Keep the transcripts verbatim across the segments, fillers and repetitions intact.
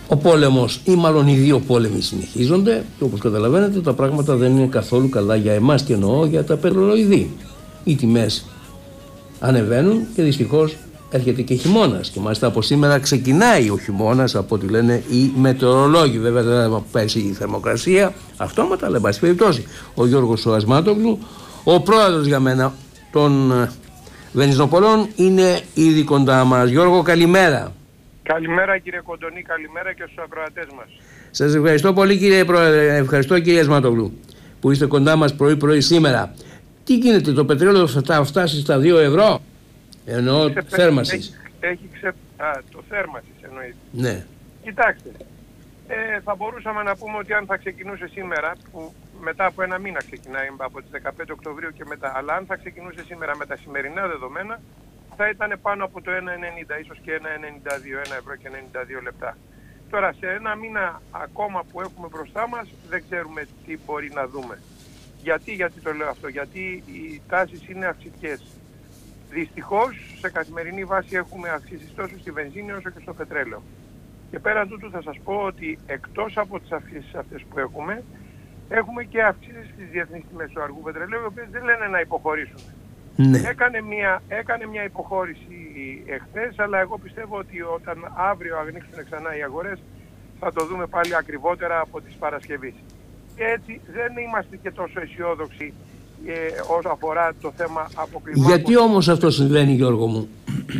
Ο πόλεμος ή μάλλον οι δύο πόλεμοι συνεχίζονται και όπως καταλαβαίνετε τα πράγματα δεν είναι καθόλου καλά για εμάς και εννοώ για τα πετρελοειδή. Οι τιμές ανεβαίνουν και δυστυχώς έρχεται και χειμώνας και μάλιστα από σήμερα ξεκινάει ο χειμώνας από ό,τι λένε οι μετεωρολόγοι. Βέβαια δεν θα πέσει η θερμοκρασία αυτόματα, αλλά εν πάση περιπτώσει ο Γιώργος ο Ασμάτογλου, ο πρόεδρος για μένα των βενζινοπολών, είναι ήδη κοντά μας. Γιώργο, καλημέρα. Καλημέρα κύριε Κοντονή, καλημέρα και στους ακροατές μας. Σας ευχαριστώ πολύ κύριε πρόεδρε, ευχαριστώ κύριε Ασμάτογλου που είστε κοντά μας πρωί-πρωί σήμερα. Τι γίνεται, το πετρέλαιο θα φτάσει στα δύο ευρώ? Εννοώ θέρμασης. Έχει, έχει ξε... Α, το θέρμασης εννοείται. Ναι. Κοιτάξτε, ε, θα μπορούσαμε να πούμε ότι αν θα ξεκινούσε σήμερα, που μετά από ένα μήνα ξεκινάει από τις δεκαπέντε Οκτωβρίου και μετά, αλλά αν θα ξεκινούσε σήμερα με τα σημερινά δεδομένα, θα ήταν πάνω από το ένα ενενήντα, ίσως και ένα ενενήντα δύο, ένα ευρώ και ενενήντα δύο λεπτά. Τώρα σε ένα μήνα ακόμα που έχουμε μπροστά μας δεν ξέρουμε τι μπορεί να δούμε. Γιατί, γιατί το λέω αυτό, γιατί οι τάσεις είναι αυξητικές. Δυστυχώς σε καθημερινή βάση έχουμε αυξήσεις τόσο στη βενζίνη όσο και στο πετρέλαιο. Και πέραν τούτου θα σας πω ότι εκτός από τις αυξήσεις αυτές που έχουμε, έχουμε και αυξήσεις στις διεθνείς τιμές του αργού πετρελαίου, οι οποίες δεν λένε να υποχωρήσουν. Ναι. Έκανε, μια, έκανε μια υποχώρηση εχθές, αλλά εγώ πιστεύω ότι όταν αύριο ανοίξουν ξανά οι αγορές θα το δούμε πάλι ακριβότερα από τις Παρασκευής. Και έτσι δεν είμαστε και τόσο αισιόδοξοι ε, όσο αφορά το θέμα αποκλιμάκωσης. Γιατί όμως αυτό συμβαίνει, Γιώργο μου?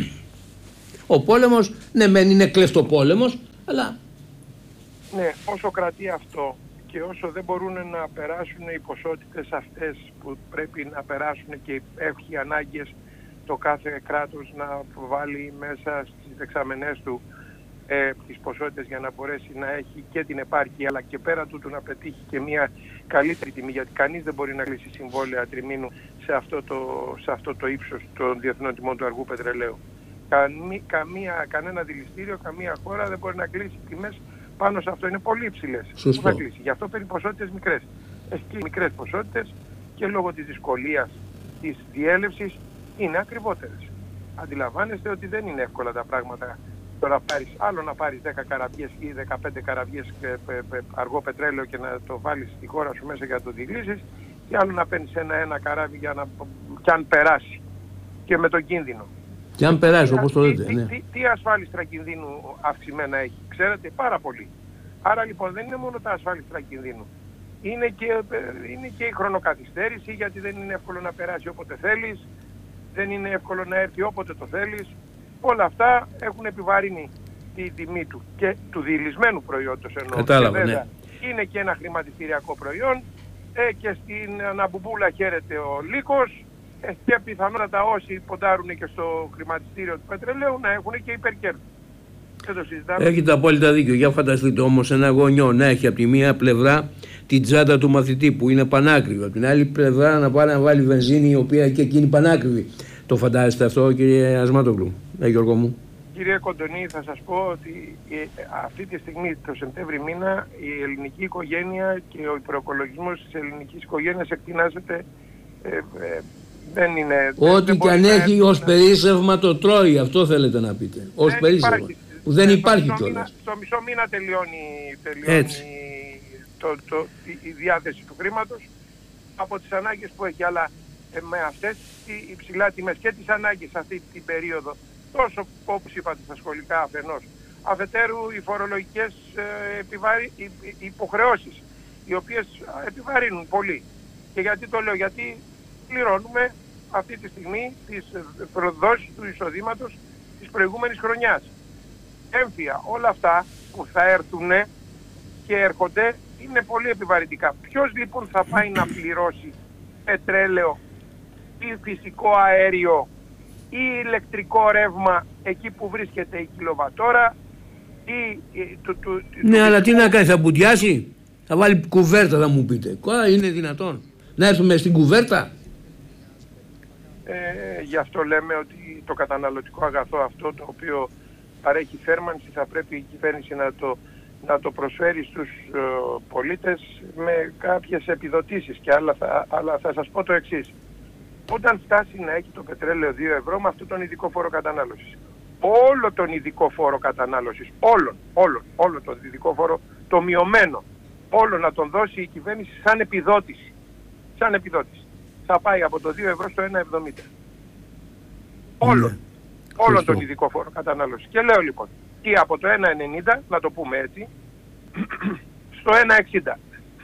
Ο πόλεμος, ναι μεν είναι κλεφτοπόλεμος, αλλά... Ναι, όσο κρατεί αυτό και όσο δεν μπορούν να περάσουν οι ποσότητες αυτές που πρέπει να περάσουν και έχει ανάγκες το κάθε κράτος να βάλει μέσα στις δεξαμενές του ε, τις ποσότητες για να μπορέσει να έχει και την επάρκεια, αλλά και πέρα τούτου να πετύχει και μια καλύτερη τιμή, γιατί κανείς δεν μπορεί να κλείσει συμβόλαια τριμήνου σε αυτό το, σε αυτό το ύψος των διεθνών τιμών του αργού πετρελαίου. Καμία, καμία, κανένα δηληστήριο, καμία χώρα δεν μπορεί να κλείσει τιμές πάνω σε αυτό. Είναι πολύ υψηλές. Πού θα κλείσει? Γι' αυτό παίρνει ποσότητες μικρές. Έχει και μικρές ποσότητες και λόγω της δυσκολίας της διέλευσης είναι ακριβότερες. Αντιλαμβάνεστε ότι δεν είναι εύκολα τα πράγματα. Τώρα πάρεις, άλλο να πάρεις δέκα καραβιές ή δεκαπέντε καραβιές αργό πετρέλαιο και να το βάλεις στη χώρα σου μέσα για να το δηλήσεις, και άλλο να παίρνεις ένα-ένα καράβι για να, κι αν περάσει και με τον κίνδυνο. Και αν περάσει, όπως το λέτε. Τι, ναι. τι, τι ασφάλιστρα κινδύνου αυξημένα έχει? Ξέρετε, πάρα πολύ. Άρα λοιπόν δεν είναι μόνο τα ασφάλιστρα κινδύνου. Είναι και, είναι και η χρονοκαθυστέρηση, γιατί δεν είναι εύκολο να περάσει όποτε θέλεις, δεν είναι εύκολο να έρθει όποτε το θέλεις. Όλα αυτά έχουν επιβαρύνει τη τιμή του και του διηλυσμένου προϊόντος εννοώ. Κατάλαβα, ναι. Είναι και ένα χρηματιστηριακό προϊόν ε, και στην αναμπουμπούλα χαίρεται ο λύκος. Ε, και πιθανότατα όσοι ποντάρουν και στο χρηματιστήριο του πετρελαίου να έχουν και υπερκέρδη. Δεν το συζητάμε. Έχετε απόλυτα δίκιο. Για φανταστείτε όμως ένα γονιό να έχει από τη μία πλευρά την τσάντα του μαθητή που είναι πανάκριβη, από την άλλη πλευρά να πάει να βάλει βενζίνη η οποία και εκείνη πανάκριβη. Το φαντάζεστε αυτό, κύριε Ασμάτογλου? Ναι, Γιώργο μου. Κύριε Κοντονή, θα σας πω ότι αυτή τη στιγμή, το Σεπτέμβρη μήνα, η ελληνική οικογένεια και ο υπεροκολογισμός της ελληνικής οικογένειας εκτινάζεται. Ε, ε, Δεν είναι, Ό,τι και αν έχει ως περίσσευμα το τρώει, αυτό θέλετε να πείτε. Ως δεν περίσσευμα. Υπάρχει. Που δεν υπάρχει κιόλας. Στο μισό μήνα τελειώνει, τελειώνει το, το, η διάθεση του χρήματος από τις ανάγκες που έχει. Αλλά ε, με αυτές οι υψηλά τιμές και τις ανάγκες αυτή την περίοδο, τόσο όπως είπατε στα σχολικά αφενός, αφετέρου οι φορολογικές ε, επιβάρει, οι, οι υποχρεώσεις, οι οποίες επιβαρύνουν πολύ. Και γιατί το λέω? Γιατί πληρώνουμε αυτή τη στιγμή τις προδόσεις του εισοδήματος της προηγούμενης χρονιάς. Έμφυα, όλα αυτά που θα έρθουν και έρχονται είναι πολύ επιβαρυντικά. Ποιος λοιπόν θα πάει να πληρώσει πετρέλαιο ή φυσικό αέριο ή ηλεκτρικό ρεύμα εκεί που βρίσκεται η κιλοβατόρα ή... Του, του, ναι, του, αλλά τι να κάνει, θα μπουτιάσει? Θα βάλει κουβέρτα, θα μου πείτε. Κοίτα, είναι δυνατόν να έρθουμε στην κουβέρτα? Ε, γι' αυτό λέμε ότι το καταναλωτικό αγαθό αυτό το οποίο παρέχει θέρμανση θα πρέπει η κυβέρνηση να το, να το προσφέρει στους ε, πολίτες με κάποιες επιδοτήσεις και άλλα θα, αλλά θα σας πω το εξής. Όταν φτάσει να έχει το πετρέλαιο δύο ευρώ με αυτόν τον ειδικό φόρο κατανάλωσης, όλο τον ειδικό φόρο κατανάλωσης, όλον, όλον, όλο τον ειδικό φόρο, το μειωμένο, όλο να τον δώσει η κυβέρνηση σαν επιδότηση. Σαν επιδότηση. Θα πάει από το δύο ευρώ στο ένα εβδομήντα. Όλον. Ναι. Όλον τον ειδικό φόρο κατανάλωσης. Και λέω λοιπόν, και από το ένα ενενήντα, να το πούμε έτσι, στο ένα εξήντα.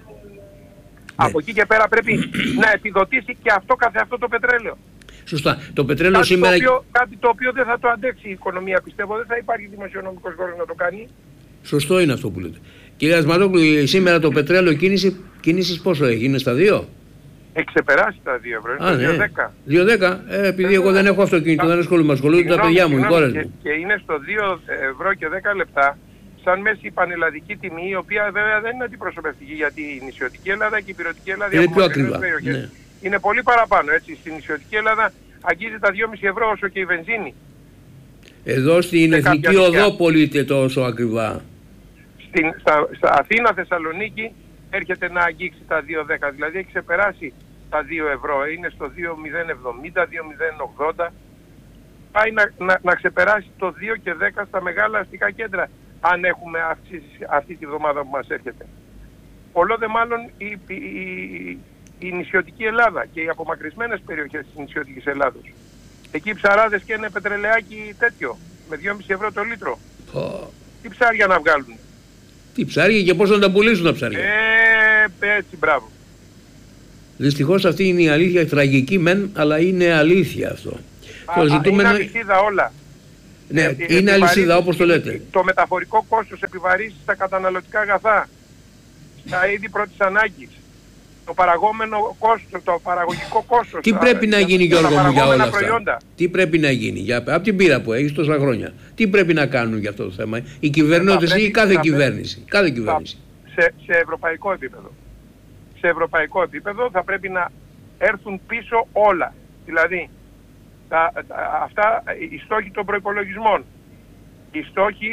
Ναι. Από εκεί και πέρα πρέπει να επιδοτήσει και αυτό καθε αυτό το πετρέλαιο. Σωστά. Το πετρέλαιο Κάτι, σήμερα... το οποίο, κάτι το οποίο δεν θα το αντέξει η οικονομία, πιστεύω. Δεν θα υπάρχει δημοσιονομικός χώρος να το κάνει. Σωστό είναι αυτό που λέτε. Κύριε Ασματόπουλου, σήμερα το πετρέλαιο κίνηση, κίνησης πόσο έχει, είναι στα δύο? Εξεπεράσει τα δύο ευρώ, είναι Α, στο ναι. δύο δέκα. δύο δέκα, ε, επειδή εγώ δεν έχω αυτοκίνητο, δεν ασχολούμαι, ασχολούνται τα παιδιά μου, οι κόρες και, μου. και είναι στο δύο ευρώ και δέκα λεπτά, σαν μέση πανελλαδική τιμή, η οποία βέβαια δεν είναι αντιπροσωπευτική, γιατί η νησιωτική Ελλάδα και η υπηρετική Ελλάδα είναι πιο ακριβά. Ναι. Είναι πολύ παραπάνω, έτσι. Στην νησιωτική Ελλάδα αγγίζει τα δυόμισι ευρώ όσο και η βενζίνη. Εδώ στην Εθνική Οδό πωλείται τόσο ακριβά. Στην, στα, στα Αθήνα, Θεσσαλονίκη έρχεται να αγγίξει τα δύο δέκα, δηλαδή έχει ξεπεράσει τα δύο ευρώ, είναι στο δύο μηδέν εβδομήντα, δύο μηδέν ογδόντα. Πάει να, να, να ξεπεράσει το δύο και δέκα στα μεγάλα αστικά κέντρα, αν έχουμε αύξηση αυτή τη βδομάδα που μας έρχεται. Πολλό δε μάλλον η, η, η, η νησιωτική Ελλάδα και οι απομακρυσμένες περιοχές της νησιωτικής Ελλάδος. Εκεί οι ψαράδες και είναι πετρελαιάκι τέτοιο, με δυόμισι ευρώ το λίτρο. Oh. Τι ψάρια να βγάλουν. Τι ψάρια και πώς να τα πουλήσουν τα ψάρια. Ε, έτσι, μπράβο. Δυστυχώς αυτή είναι η αλήθεια, τραγική μεν, αλλά είναι αλήθεια αυτό. Α, το ζητούμενο... Είναι αλυσίδα όλα. Ναι, ε, είναι αλυσίδα όπως το λέτε. Το μεταφορικό κόστος επιβαρύνει στα καταναλωτικά αγαθά, στα είδη πρώτης ανάγκης. Το παραγόμενο κόστος, το παραγωγικό κόστος. Τι πρέπει να γίνει, Γιώργο μου, για όλα αυτά? Προϊόντα. Τι πρέπει να γίνει, για, από την πείρα που έχεις τόσα χρόνια, τι πρέπει να κάνουν για αυτό το θέμα, οι κυβερνώντες ή κάθε κυβέρνηση? Κάθε κυβέρνηση. Σε, σε ευρωπαϊκό επίπεδο. Σε ευρωπαϊκό επίπεδο θα πρέπει να έρθουν πίσω όλα. Δηλαδή, τα, τα, αυτά, οι στόχοι των προϋπολογισμών, οι στόχοι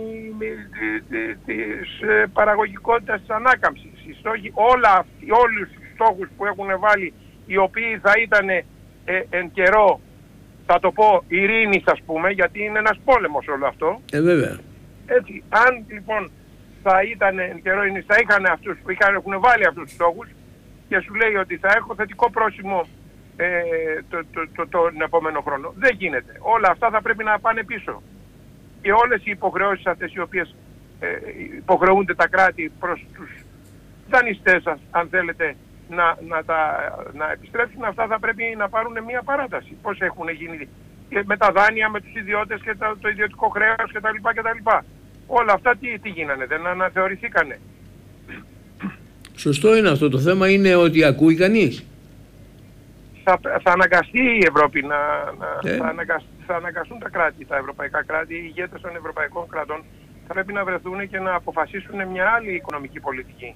της παραγωγικότητας της ανάκαμψης, οι στόχοι, όλα, όλους τους στόχους που έχουν βάλει, οι οποίοι θα ήταν ε, εν καιρό, θα το πω, ειρήνης, ας πούμε, γιατί είναι ένας πόλεμος όλο αυτό. Ε, βέβαια. Έτσι, αν λοιπόν θα ήταν εν καιρό ειρήνης, θα είχαν αυτούς που είχαν, έχουν βάλει αυτούς τους στόχους και σου λέει ότι θα έχω θετικό πρόσημο ε, το, το, το, το, τον επόμενο χρόνο. Δεν γίνεται. Όλα αυτά θα πρέπει να πάνε πίσω. Και όλες οι υποχρεώσεις αυτές οι οποίες ε, υποχρεούνται τα κράτη προς τους δανειστές, αν θέλετε, να, να, τα, να επιστρέψουν, αυτά θα πρέπει να πάρουν μια παράταση. Πώς έχουν γίνει με τα δάνεια, με τους ιδιώτες και το, το ιδιωτικό χρέος κτλ. κτλ. Όλα αυτά τι, τι γίνανε, δεν αναθεωρηθήκανε. Σωστό είναι αυτό. Το θέμα είναι ότι ακούει κανείς. Θα, θα αναγκαστεί η Ευρώπη να, να ε. θα, αναγκαστεί, θα αναγκαστούν τα κράτη, τα ευρωπαϊκά κράτη, οι ηγέτες των ευρωπαϊκών κρατών θα πρέπει να βρεθούν και να αποφασίσουν μια άλλη οικονομική πολιτική.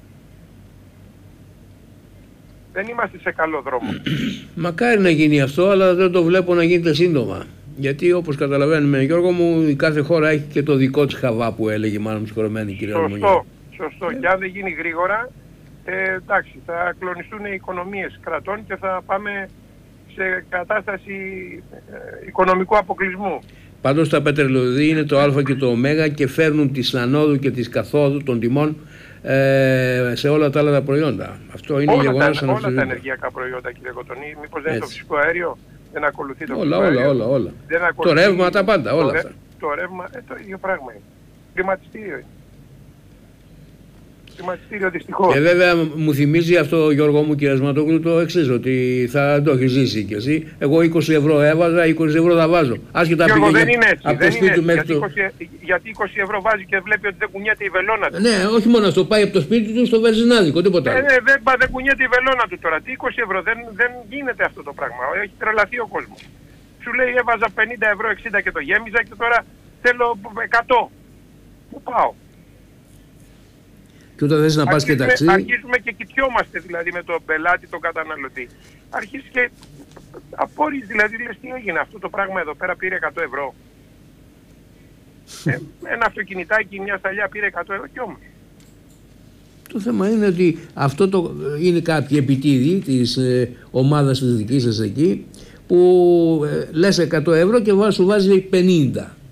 Δεν είμαστε σε καλό δρόμο. Μακάρι να γίνει αυτό, αλλά δεν το βλέπω να γίνεται σύντομα. Γιατί όπως καταλαβαίνουμε, Γιώργο μου, η κάθε χώρα έχει και το δικό της χαβά που έλεγε μάλλον συγχωρεμένη κυρία Λεμονιά. Σωστό, σωστό. Και αν δεν γίνει γρήγορα, ε, εντάξει, θα κλονιστούν οι οικονομίες κρατών και θα πάμε σε κατάσταση ε, οικονομικού αποκλεισμού. Πάντως τα πετρελαιοειδή είναι το α και το ω και φέρνουν της ανόδου και της καθόδου των τιμών ε, σε όλα τα άλλα τα προϊόντα. Αυτό είναι όλα γεγονός τα, όλα τα ενεργειακά προϊόντα, κύριε Κοτονή. Μήπως δεν είναι το φυσικό αέριο, δεν ακολουθεί το όλα, φυσικό όλα, αέριο. Όλα, όλα, όλα. Δεν το ρεύμα, τα πάντα, όλα το, αυτά. Το ρεύμα, ε, το ίδιο πράγμα είναι. Χρηματιστήριο είναι. Χρηματιστήριο δυστυχώς. Και βέβαια μου θυμίζει αυτό, Γιώργο μου, κύριε Ασματόπουλου, το εξής, ότι θα το έχει ζήσει κι εσύ. Εγώ είκοσι ευρώ έβαζα, είκοσι ευρώ θα βάζω. Άσχετα Γιώργο, πήγε δεν είναι έτσι. από δεν το σπίτι του μέχρι γιατί, το... είκοσι, γιατί είκοσι ευρώ βάζει και βλέπει ότι δεν κουνιέται η βελόνα του. Ναι, όχι μόνο αυτό, πάει από το σπίτι του στο βενζινάδικο, τίποτα άλλο. Ε, ναι, δεν, δεν κουνιέται η βελόνα του τώρα. Τι είκοσι ευρώ, δεν, δεν γίνεται αυτό το πράγμα. Έχει τρελαθεί ο κόσμος. Σου λέει έβαζα πενήντα ευρώ, εξήντα και το γέμιζα και τώρα θέλω εκατό. Πού πάω? Και όταν θες να πας και ταξίδι... Αρχίζουμε και κοιτιόμαστε δηλαδή με τον πελάτη, τον καταναλωτή. Αρχίζεις και απόρριζε, δηλαδή λες τι έγινε αυτό το πράγμα εδώ πέρα, πήρε εκατό ευρώ. ε, ένα αυτοκινητάκι, μια σταλιά πήρε εκατό ευρώ κι όμως. Το θέμα είναι ότι αυτό το, είναι κάποιοι επιτίδιοι της ε, ομάδας της δικής σας εκεί που ε, λες εκατό ευρώ και σου βάζει πενήντα.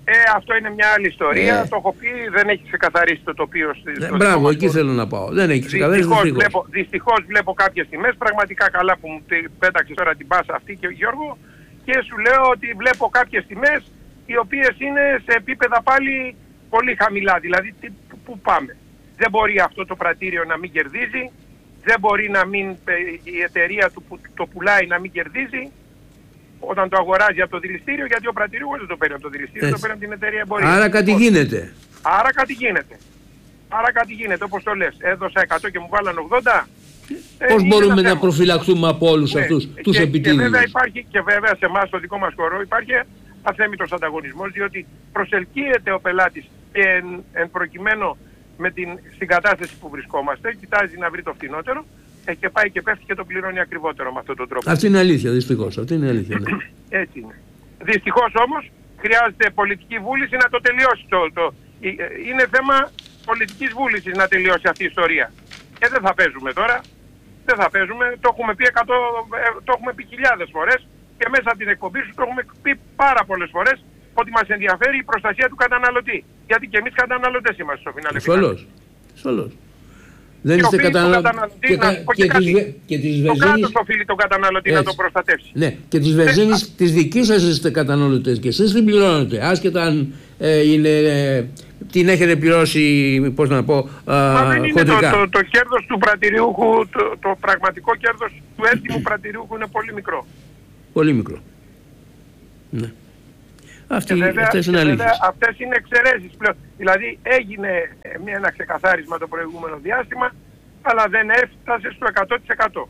Ε, αυτό είναι μια άλλη ιστορία. Ε. Το έχω πει, δεν έχει ξεκαθαρίσει το τοπίο στο Ε, μπράβο, εκεί θέλω να πάω. Δεν έχει ξεκαθαρίσει. Δυστυχώς βλέπω, δυστυχώς βλέπω κάποιες τιμές. Πραγματικά καλά που μου πέταξες τώρα την πάσα αυτή και Γιώργο. Και σου λέω ότι βλέπω κάποιες τιμές οι οποίες είναι σε επίπεδα πάλι πολύ χαμηλά. Δηλαδή, τι, πού πάμε. Δεν μπορεί αυτό το πρατήριο να μην κερδίζει. Δεν μπορεί να μην, η εταιρεία του που το πουλάει να μην κερδίζει όταν το αγοράζει από το δηληστήριο, γιατί ο πρατηριούχος δεν το παίρνει από το δηληστήριο, Έτσι. το παίρνει από την εταιρεία εμπορία. Άρα κάτι γίνεται. Άρα κάτι γίνεται. Άρα κάτι γίνεται, όπως το λες. Έδωσα εκατό και μου βάλαν ογδόντα. Πώς ε, μπορούμε να προφυλαχθούμε από όλους ναι. αυτούς τους επιτίδιους. Και βέβαια υπάρχει, και βέβαια σε εμάς, στο δικό μας χώρο, υπάρχει αθέμητος ανταγωνισμός, διότι προσελκύεται ο πελάτης και εν, εν προκειμένου με την, στην κατάσταση που βρισκόμαστε, κοιτάζει να βρει το φθηνότερο ε, και πάει και πέφτει και το πληρώνει ακριβότερο με αυτόν τον τρόπο. Αυτή είναι αλήθεια, δυστυχώς. Αυτή είναι αλήθεια. Ναι. Έτσι είναι. Δυστυχώς όμως χρειάζεται πολιτική βούληση να το τελειώσει. Το, το, είναι θέμα πολιτικής βούλησης να τελειώσει αυτή η ιστορία. Και δεν θα παίζουμε τώρα. Δεν θα παίζουμε. Το έχουμε πει, εκατό, το έχουμε πει χιλιάδες φορές και μέσα από την εκπομπή σου το έχουμε πει πάρα πολλές φορές ότι μας ενδιαφέρει η προστασία του καταναλωτή. Γιατί και εμείς καταναλωτές είμαστε στο φινάλε. Ασφαλώς. Ασφαλώς. Δεν είστε καταναλωτή. Και, και, και, και της το κράτος οφείλει τον καταναλωτή έτσι. Να το προστατεύσει. Ναι, και της βενζίνης ε, της δικής σας είστε καταναλωτές και εσείς την πληρώνετε. Άσχετα αν ε, είναι, ε, την έχετε πληρώσει, πώς να πω, Μα δεν είναι το, το, το κέρδος του πρατηριούχου, το, το πραγματικό κέρδος του έτοιμου πρατηριούχου είναι πολύ μικρό. Πολύ μικρό. Ναι. Αυτή, βέβαια, αυτές είναι αλήθειες. Αυτές είναι εξαιρέσεις πλέον. Δηλαδή έγινε μια, ένα ξεκαθάρισμα το προηγούμενο διάστημα, αλλά δεν έφτασε στο εκατό τοις εκατό.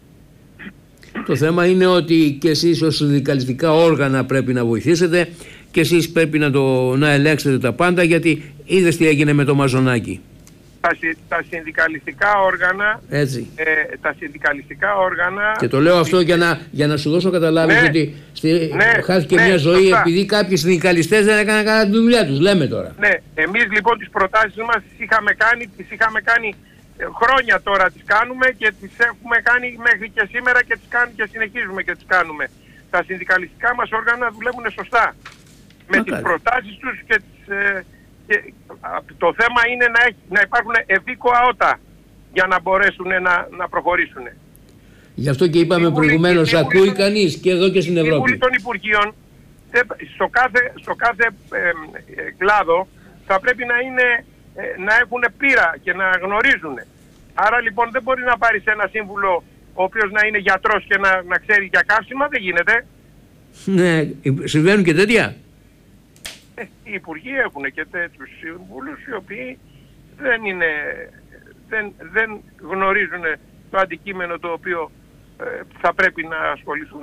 Το θέμα είναι ότι και εσείς ως συνδικαλιστικά όργανα πρέπει να βοηθήσετε και εσείς πρέπει να, το, να ελέγξετε τα πάντα, γιατί είδες τι έγινε με το Μαζονάκι. Τα, τα συνδικαλιστικά όργανα Έτσι. Ε, τα συνδικαλιστικά όργανα και το λέω αυτό για να, για να σου δώσω καταλάβεις, ναι, ότι στη, ναι, χάθηκε ναι, μια ζωή σωστά. Επειδή κάποιοι συνδικαλιστές δεν έκαναν καλά τη δουλειά τους, λέμε τώρα. Ναι, εμείς λοιπόν τις προτάσεις μας τις είχαμε κάνει, τις είχαμε κάνει ε, χρόνια τώρα τις κάνουμε και τις έχουμε κάνει μέχρι και σήμερα και τις κάνουμε και συνεχίζουμε και τις κάνουμε. Τα συνδικαλιστικά μας όργανα δουλεύουν σωστά. Με Μα τις καλή. προτάσεις τους και τις... Ε, Και το θέμα είναι να, έχει, να υπάρχουν ευήκοα ότα για να μπορέσουν να, να προχωρήσουν. Γι' αυτό και είπαμε προηγουμένως, ακούει κανείς και εδώ και στην Ευρώπη. Η Βουλή των Υπουργείων στο κάθε, στο κάθε ε, ε, κλάδο θα πρέπει να, είναι, ε, να έχουν πείρα και να γνωρίζουν. Άρα λοιπόν δεν μπορεί να πάρεις ένα σύμβουλο ο οποίος να είναι γιατρός και να, να ξέρει για καύσιμα, δεν γίνεται. Ναι, συμβαίνουν και τέτοια. Οι υπουργοί έχουν και τέτοιους συμβούλους οι οποίοι δεν, είναι, δεν, δεν γνωρίζουν το αντικείμενο το οποίο ε, θα πρέπει να ασχοληθούν.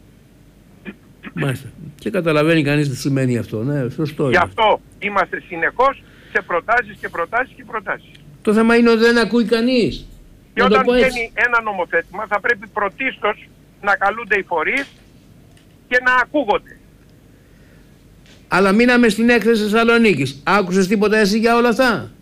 Μάλιστα. Και καταλαβαίνει κανείς τι σημαίνει αυτό. Ναι, σωστό. Γι' αυτό είμαστε συνεχώς σε προτάσεις και προτάσεις και προτάσεις. Το θέμα είναι ότι δεν ακούει κανείς. Και όταν βγαίνει ένα νομοθέτημα θα πρέπει πρωτίστως να καλούνται οι φορείς και να ακούγονται. Αλλά μείναμε στην έκθεση Θεσσαλονίκης. Άκουσες τίποτα εσύ για όλα αυτά?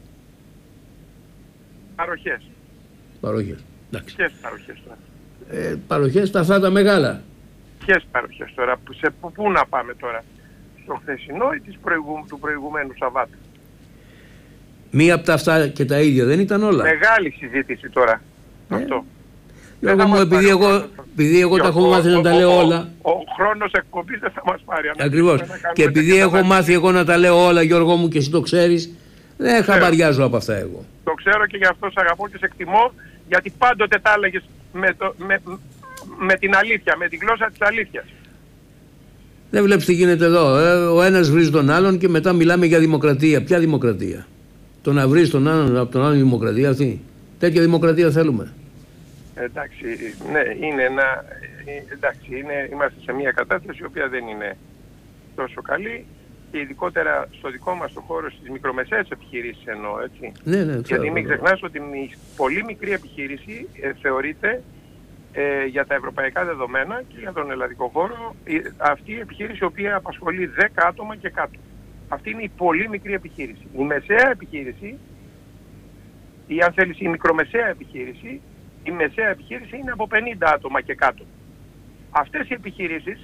Παροχές. Παροχές. Εντάξει. Ποιες παροχές τώρα? Ε, παροχές τα αυτά τα μεγάλα. Ποιες παροχές τώρα? Σε πού, πού να πάμε τώρα? Στο χθεσινό ή της προηγου, του προηγουμένου Σαββάτου? Μία από τα αυτά και τα ίδια δεν ήταν όλα? Μεγάλη συζήτηση τώρα. Ε. Αυτό. Λόγω μου, επειδή εγώ, επειδή εγώ τα έχω μάθει να τα λέω όλα. Ο, ο χρόνος εκπομπής δεν θα μας πάρει. Ακριβώς. Και επειδή έχω μάθει εγώ να τα λέω όλα, Γιώργο μου, και εσύ το ξέρεις, δεν χαμπαριάζω από αυτά εγώ. Το ξέρω και γι' αυτό σε αγαπώ και σε εκτιμώ, γιατί πάντοτε τα έλεγες με, το, με, με την αλήθεια, με την γλώσσα της αλήθειας. Δεν βλέπεις τι γίνεται εδώ. Ε? Ο ένας βρίζει τον άλλον και μετά μιλάμε για δημοκρατία. Ποια δημοκρατία? Το να βρεις τον άλλον από τον άλλον δημοκρατία αυτή? Τέτοια δημοκρατία θέλουμε? Εντάξει, ναι, είναι ένα, εντάξει, είναι, είμαστε σε μια κατάσταση η οποία δεν είναι τόσο καλή και ειδικότερα στο δικό μας το χώρο στις μικρομεσαίες επιχειρήσεις εννοώ, έτσι. Ναι, ναι, γιατί μην ξεχνάς ότι η πολύ μικρή επιχείρηση ε, θεωρείται ε, για τα ευρωπαϊκά δεδομένα και για τον ελλαδικό χώρο η, αυτή η επιχείρηση η οποία απασχολεί δέκα άτομα και κάτω. Αυτή είναι η πολύ μικρή επιχείρηση. Η μεσαία επιχείρηση ή αν θέλεις η μικρομεσαία επιχείρηση, η μεσαία επιχείρηση είναι από πενήντα άτομα και κάτω. Αυτές οι επιχειρήσεις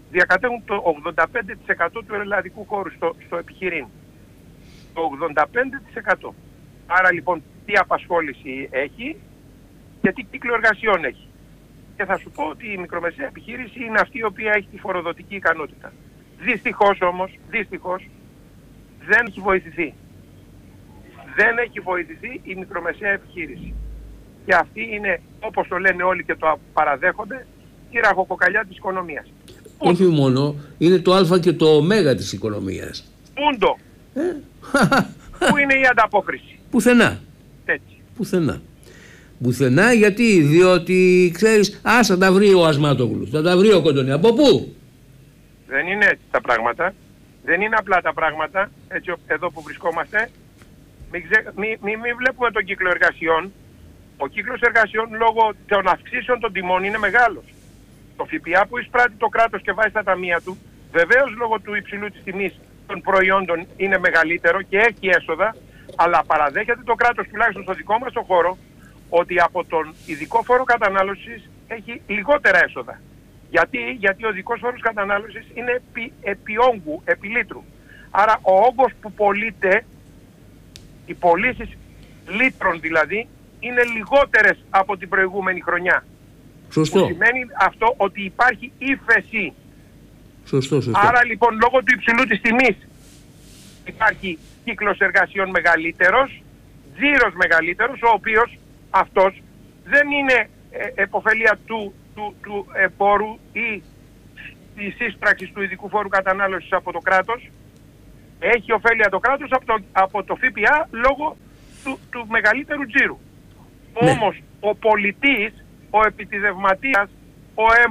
διακατέχουν το ογδόντα πέντε τοις εκατό του ελλαδικού χώρου στο, στο επιχειρήν. Το ογδόντα πέντε τοις εκατό. Άρα λοιπόν τι απασχόληση έχει και τι κύκλο εργασιών έχει. Και θα σου πω ότι η μικρομεσαία επιχείρηση είναι αυτή η οποία έχει τη φοροδοτική ικανότητα. Δυστυχώς όμως, δυστυχώς, δεν έχει βοηθηθεί. Δεν έχει βοηθηθεί η μικρομεσαία επιχείρηση. Και αυτή είναι, όπως το λένε όλοι και το παραδέχονται, η ραχοκοκαλιά της οικονομίας. Όχι μόνο, είναι το α και το ω της οικονομίας. Πούντο. Ε? Πού είναι η ανταπόκριση? Πουθενά. Έτσι. Πουθενά. Πουθενά γιατί, διότι ξέρεις, ας θα τα βρει ο Ασμάτογλου, θα τα βρει ο Κοντονή. Από πού? Δεν είναι έτσι τα πράγματα. Δεν είναι απλά τα πράγματα, έτσι εδώ που βρισκόμαστε. Μην, ξε... μη, μη, μη βλέπουμε τον κύκλο εργασιών. Ο κύκλος εργασιών λόγω των αυξήσεων των τιμών είναι μεγάλος. Το ΦΠΑ που εισπράττει το κράτος και βάζει στα ταμεία του, βεβαίως λόγω του υψηλού της τιμής των προϊόντων είναι μεγαλύτερο και έχει έσοδα, αλλά παραδέχεται το κράτος, τουλάχιστον στο δικό μας το χώρο, ότι από τον ειδικό φόρο κατανάλωσης έχει λιγότερα έσοδα. Γιατί, Γιατί ο ειδικός φόρος κατανάλωσης είναι επί, επί όγκου, επί λίτρου. Άρα ο όγκος που πωλείται, οι πωλήσεις λίτρων δηλαδή, είναι λιγότερες από την προηγούμενη χρονιά. Σωστό. Που σημαίνει αυτό ότι υπάρχει ύφεση. Σωστό, σωστό. Άρα λοιπόν λόγω του υψηλού της τιμής υπάρχει κύκλος εργασιών μεγαλύτερος, τζίρος μεγαλύτερος, ο οποίος αυτός δεν είναι ε, επωφελία του, του, του εμπόρου ή της σύσπραξης του ειδικού φόρου κατανάλωσης από το κράτος. Έχει ωφέλεια το κράτος από το, από το ΦΠΑ λόγω του, του μεγαλύτερου τζίρου. Ναι. Όμως ο πολιτής, ο επιτιδευματίας, ο